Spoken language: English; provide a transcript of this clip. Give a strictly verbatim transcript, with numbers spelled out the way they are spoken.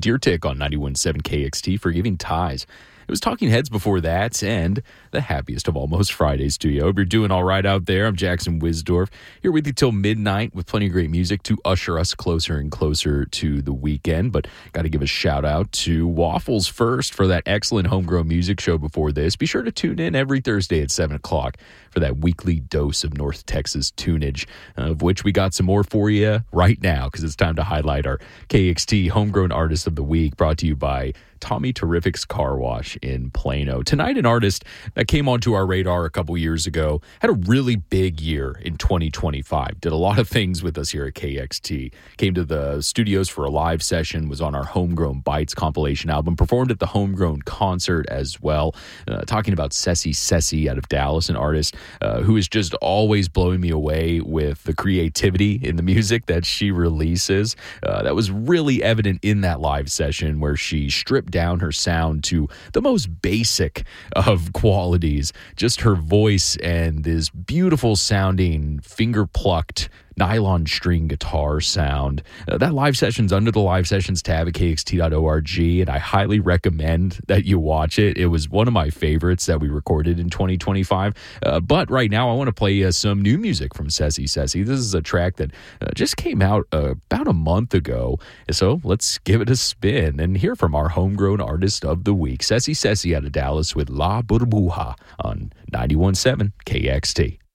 Deer Tick on ninety-one point seven K X T, Forgiving Ties. It was Talking Heads before that, and the happiest of almost Fridays to you. Hope you're doing all right out there. I'm Jackson Wisdorf, here with you till midnight with plenty of great music to usher us closer and closer to the weekend. But got to give a shout out to Waffles first for that excellent homegrown music show before this. Be sure to tune in every Thursday at seven o'clock for that weekly dose of North Texas tunage, of which we got some more for you right now because it's time to highlight our K X T Homegrown Artist of the Week, brought to you by Tommy Terrific's Car Wash in Plano. Tonight, an artist that came onto our radar a couple years ago had a really big year in twenty twenty-five. Did a lot of things with us here at K X T. Came to the studios for a live session, was on our Homegrown Bites compilation album, performed at the Homegrown concert as well. Uh, talking about Ceci Ceci out of Dallas, an artist uh, who is just always blowing me away with the creativity in the music that she releases. Uh, that was really evident in that live session where she stripped down her sound to the most basic of qualities, just her voice and this beautiful sounding finger plucked nylon string guitar sound. Uh, that live session's under the live sessions tab at K X T dot org, and I highly recommend that you watch it. It was one of my favorites that we recorded in twenty twenty-five. Uh, but right now, I want to play uh, some new music from Ceci Ceci. This is a track that uh, just came out uh, about a month ago. So let's give it a spin and hear from our Homegrown Artist of the Week, Ceci Ceci out of Dallas with La Burbuja on ninety-one point seven K X T.